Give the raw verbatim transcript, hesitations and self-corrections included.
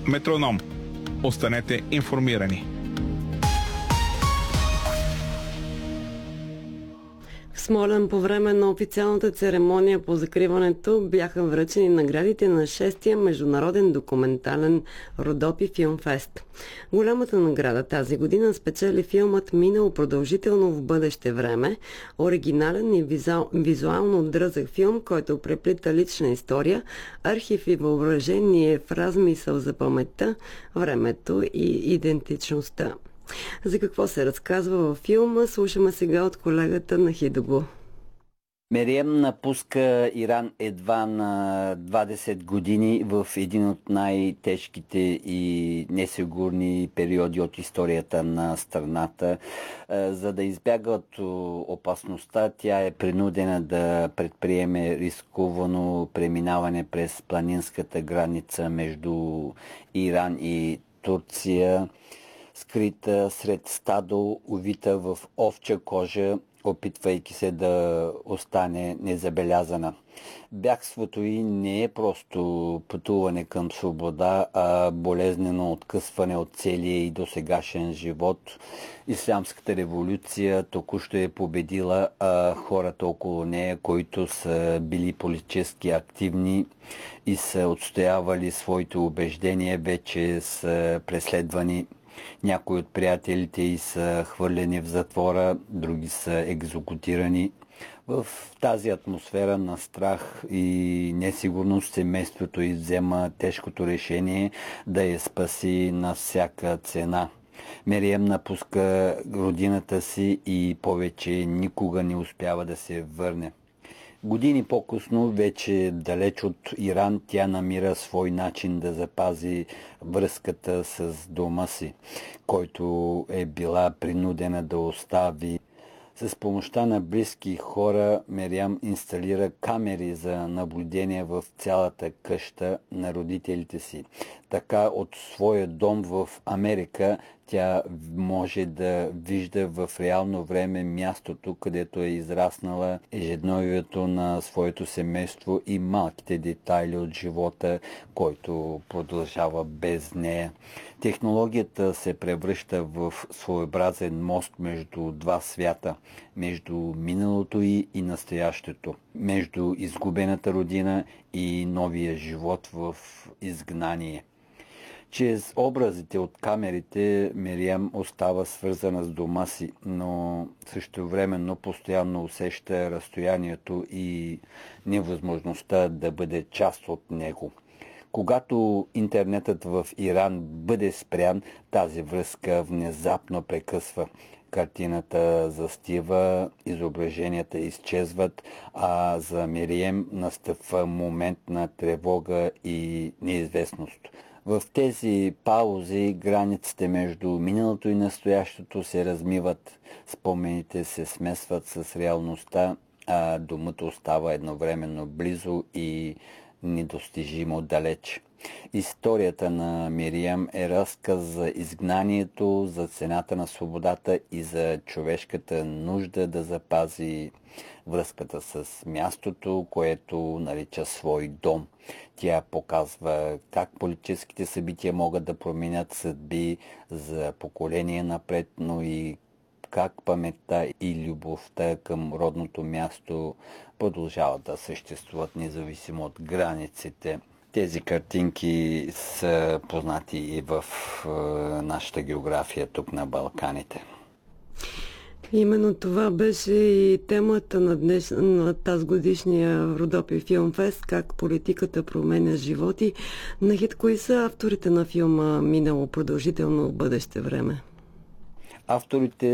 Метроном. Останете информирани. В Смолян по време на официалната церемония по закриването бяха връчени наградите на шестия международен документален Родопи Филмфест. Голямата награда тази година спечели филмът "Минало продължително в бъдеще време", оригинален и визуал, визуално дръзък филм, който преплита лична история, архив и въображение в размисъл за паметта, времето и идентичността. За какво се разказва във филма, слушаме сега от колегата на Хидого. Мерием напуска Иран едва на двадесет години в един от най-тежките и несигурни периоди от историята на страната. За да избяга от опасността, тя е принудена да предприеме рискувано преминаване през планинската граница между Иран и Турция, скрита сред стадо, увита в овча кожа, опитвайки се да остане незабелязана. Бягството й не е просто пътуване към свобода, а болезнено откъсване от целия и досегашен живот. Ислямската революция току-що е победила, а хората около нея, които са били политически активни и са отстоявали своите убеждения, вече са преследвани. Някои от приятелите й са хвърлени в затвора, други са екзекутирани. В тази атмосфера на страх и несигурност семейството й взема тежкото решение да я спаси на всяка цена. Мерием напуска родината си и повече никога не успява да се върне. Години по-късно, вече далеч от Иран, тя намира свой начин да запази връзката с дома си, който е била принудена да остави. С помощта на близки хора Мерием инсталира камери за наблюдение в цялата къща на родителите си. Така от своя дом в Америка тя може да вижда в реално време мястото, където е израснала, ежедневието на своето семейство и малките детайли от живота, който продължава без нея. Технологията се превръща в своеобразен мост между два свята, между миналото й и настоящето, между изгубената родина и новия живот в изгнание. Чрез образите от камерите Мерием остава свързана с дома си, но същевременно постоянно усеща разстоянието и невъзможността да бъде част от него. Когато интернетът в Иран бъде спрян, тази връзка внезапно прекъсва. Картината застива, изображенията изчезват, а за Мерием настъпва момент на тревога и неизвестност. В тези паузи границите между миналото и настоящето се размиват, спомените се смесват с реалността, а домът остава едновременно близо и недостижимо далеч. Историята на Мерием е разказ за изгнанието, за цената на свободата и за човешката нужда да запази връзката с мястото, което нарича свой дом. Тя показва как политическите събития могат да променят съдби за поколение напред, но и как паметта и любовта към родното място продължават да съществуват независимо от границите. Тези картинки са познати и в е, нашата география тук на Балканите. Именно това беше и темата на, днес, на тази годишния Родопи Филмфест, как политиката променя животи. Нахид, кои са авторите на филма "Минало продължително в бъдеще време"? Авторите